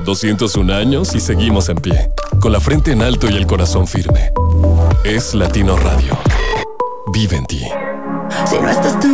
201 años y seguimos en pie, con la frente en alto y el corazón firme. Es Latino Radio. Vive en ti. Si no estás tú,